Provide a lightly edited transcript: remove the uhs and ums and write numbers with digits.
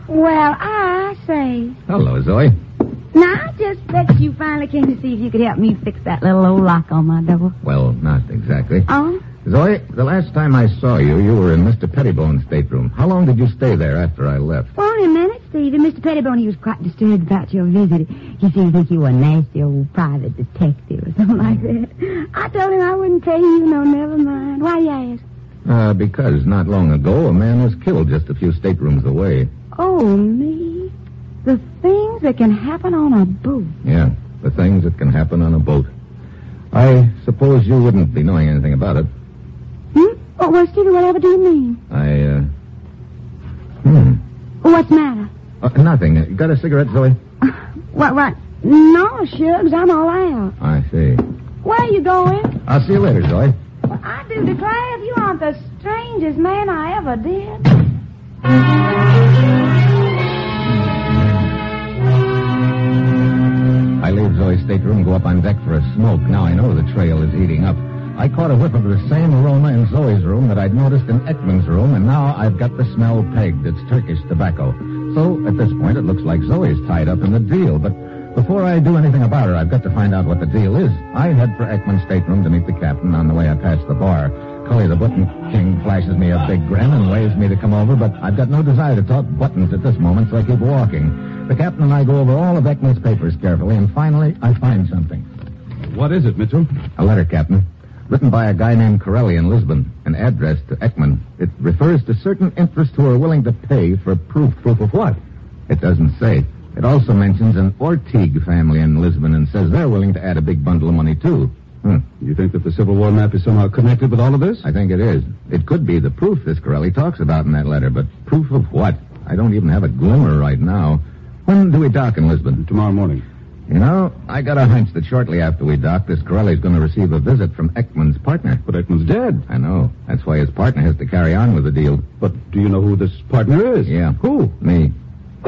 Well, I say. Hello, Zoe. Now, I just bet you finally came to see if you could help me fix that little old lock on my door. Well, not exactly. Oh? Zoe, the last time I saw you, you were in Mr. Pettibone's stateroom. How long did you stay there after I left? Well, only a minute, Stephen. Mr. Pettibone, he was quite disturbed about your visit. He seemed to think you were a nasty old private detective or something like that. I told him I wouldn't tell you. No, never mind. Why you ask? Because not long ago, a man was killed just a few staterooms away. Oh, me? The things that can happen on a boat. Yeah, the things that can happen on a boat. I suppose you wouldn't be knowing anything about it. Oh, well, Stevie, whatever do you mean? What's the matter? Nothing. Got a cigarette, Zoe? What? No, Shugs, I'm all out. I see. Where are you going? I'll see you later, Zoe. Well, I do declare if you aren't the strangest man I ever did. I leave Zoe's stateroom, go up on deck for a smoke. Now I know the trail is heating up. I caught a whiff of the same aroma in Zoe's room that I'd noticed in Ekman's room, and now I've got the smell pegged. It's Turkish tobacco. So, at this point, it looks like Zoe's tied up in the deal. But before I do anything about her, I've got to find out what the deal is. I head for Ekman's stateroom to meet the captain. On the way I pass the bar. Cully the Button King flashes me a big grin and waves me to come over, but I've got no desire to talk buttons at this moment, so I keep walking. The captain and I go over all of Ekman's papers carefully, and finally, I find something. What is it, Mitchell? A letter, Captain. Written by a guy named Corelli in Lisbon, and addressed to Ekman. It refers to certain interests who are willing to pay for proof. Proof of what? It doesn't say. It also mentions an Ortigue family in Lisbon and says they're willing to add a big bundle of money, too. You think that the Civil War map is somehow connected with all of this? I think it is. It could be the proof this Corelli talks about in that letter, but proof of what? I don't even have a glimmer right now. When do we dock in Lisbon? Tomorrow morning. You know, I got a hunch that shortly after we dock, this Corelli's going to receive a visit from Ekman's partner. But Ekman's dead. I know. That's why his partner has to carry on with the deal. But do you know who this partner is? Yeah. Who? Me.